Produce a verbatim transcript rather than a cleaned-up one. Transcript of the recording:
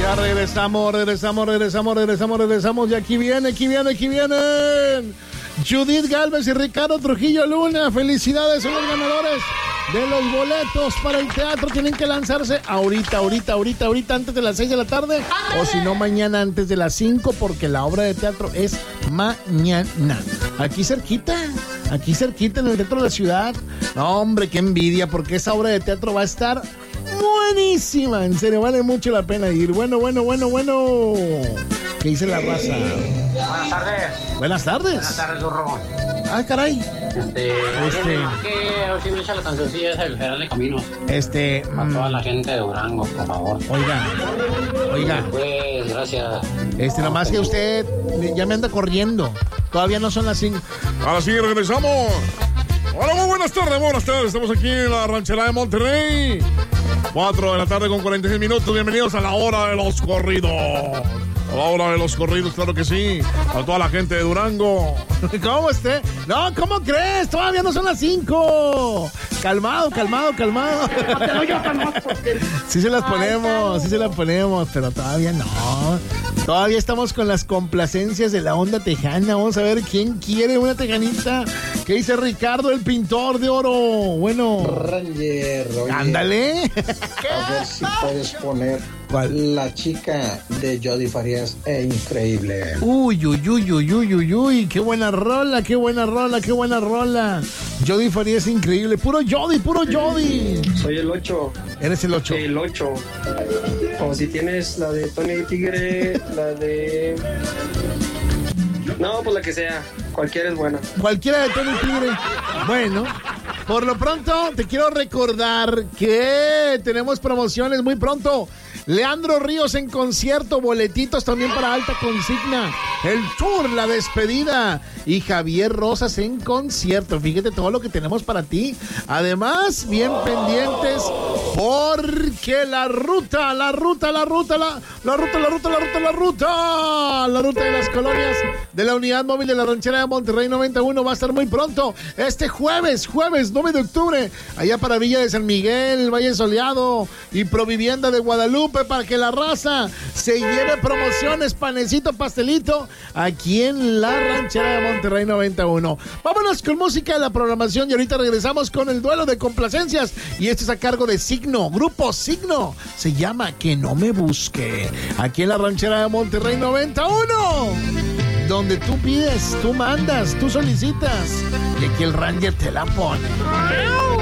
Ya regresamos, regresamos, regresamos, regresamos, regresamos. Y aquí viene, aquí viene, aquí vienen Judith Galvez y Ricardo Trujillo Luna. Felicidades, son los ganadores de los boletos para el teatro. Tienen que lanzarse ahorita, ahorita, ahorita, ahorita, antes de las seis de la tarde. O si no, mañana antes de las cinco, porque la obra de teatro es mañana. Aquí cerquita, aquí cerquita en el centro de la ciudad. No, hombre, qué envidia, porque esa obra de teatro va a estar buenísima. En serio, vale mucho la pena ir. Bueno, bueno, bueno, bueno. ¿Qué dice la raza? Buenas tardes. Buenas tardes. Buenas tardes, Durro. Ah, caray. Este, Este. que a ver si me echa la cancioncilla esa del Federal de Caminos. Este. Para mm, toda la gente de Durango, por favor. Oiga, oiga. Pues, gracias. Este, nomás que usted ya me anda corriendo. Todavía no son las cinco. Ahora sí, regresamos. Hola, muy buenas tardes, buenas tardes. Estamos aquí en la ranchera de Monterrey. cuatro de la tarde con cuarenta y seis minutos. Bienvenidos a la hora de los corridos. A la hora de los corridos, claro que sí. A toda la gente de Durango. ¿Cómo esté? No, ¿cómo crees? Todavía no son las cinco. Calmado, calmado, calmado. Sí se las ponemos, sí se las ponemos, pero todavía no. Todavía estamos con las complacencias de la onda tejana. Vamos a ver quién quiere una tejanita. ¿Qué dice Ricardo, el pintor de oro? Bueno. Ranger, oye, ándale. a ver si puedes poner ¿Cuál? La chica de Jody Farías es increíble. Uy, uy, uy, uy, uy, uy, uy. Qué buena rola, qué buena rola, qué buena rola. Jody Farías es increíble. Puro Jody, puro Jody. Soy el ocho. Eres el ocho. El ocho. O si tienes la de Tony Tigre, la de... No, pues la que sea. Cualquiera es buena. Cualquiera de Tony Tigre. Bueno, por lo pronto te quiero recordar que tenemos promociones muy pronto. Leandro Ríos en concierto, boletitos también para alta consigna, el tour, la despedida, y Javier Rosas en concierto. Fíjate todo lo que tenemos para ti. Además, bien pendientes, porque la ruta, la ruta, la ruta, la, la ruta, la ruta, la ruta, la ruta, la ruta de las colonias de la unidad móvil de la ranchera de Monterrey noventa y uno va a estar muy pronto, este jueves, jueves nueve de octubre, allá para Villa de San Miguel, Valle Soleado y Provivienda de Guadalupe, para que la raza se lleve promociones, panecito, pastelito, aquí en la ranchera de Monterrey noventa y uno. Vámonos con música de la programación y ahorita regresamos con el duelo de complacencias, y este es a cargo de Signo, Grupo Signo, se llama Que No Me Busque, aquí en la ranchera de Monterrey noventa y uno, donde tú pides, tú mandas, tú solicitas, y aquí el Ranger te la pone.